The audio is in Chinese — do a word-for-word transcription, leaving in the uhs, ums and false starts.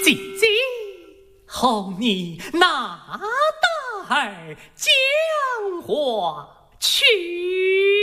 姐姐，候你拿大儿讲话去。